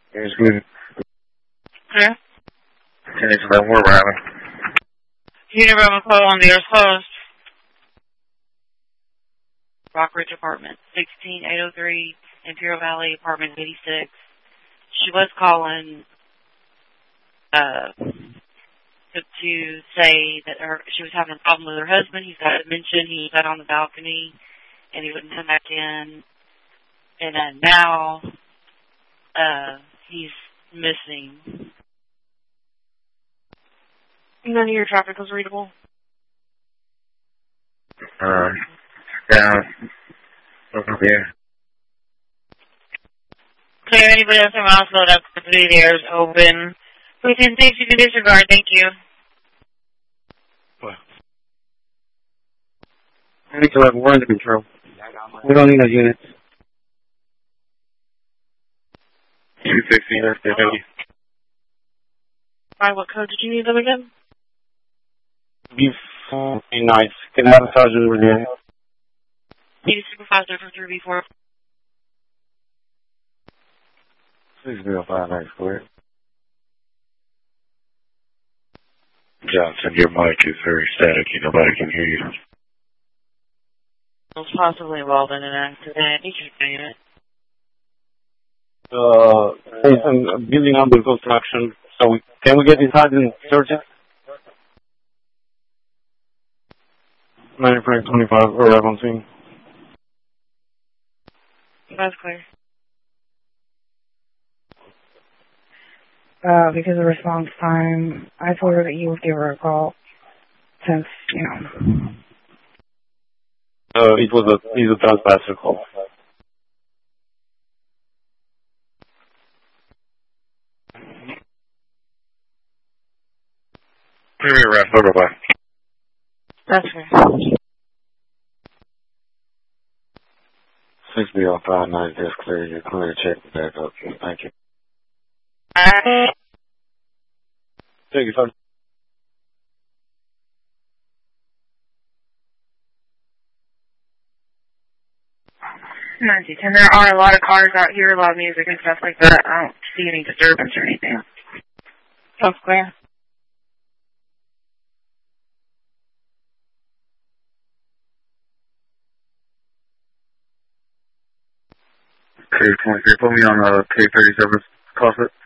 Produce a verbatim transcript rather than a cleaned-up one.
It's good. Yeah? Can you explain where we're having? Unit Roman call on the air's closed. Rockridge Apartment, sixteen eight oh three, Imperial Valley, Apartment eighty-six. She was calling uh, to, to say that her, she was having a problem with her husband. He's got dementia. He sat on the balcony, and he wouldn't come back in. And uh, now uh, he's missing. None of your traffic was readable? Uh, yeah. Yeah. Clear. Anybody else in the hospital up to the air's open? Please intake you can disregard. Thank you. What? We need to have one under control. We don't need no units. two sixteen, that's the heavy. By what code did you need them again? Be fucking nice. Can I have a sergeant over there? Need a supervisor for three B four. six zero five nine square. Johnson, your mic is very staticky. Nobody can hear you. Was possibly involved in an accident. You should name it. Uh, there's a building under construction. So we, can we get inside and search it? ninety-five twenty-five, arrive on scene. That's clear. Uh, because of response time, I told her that you would give her a call since, you know. Uh, it was a, it's a trespasser call. Premier rep, over by. That's fair. six B O five nine, just clear. You're clear. Check the back up. Thank you. Alright. Thank you, sir. ninety ten. There are a lot of cars out here, a lot of music and stuff like that. I don't see any disturbance or anything. That's clear. K twenty-three, put me on uh, K thirty-seven, cross it.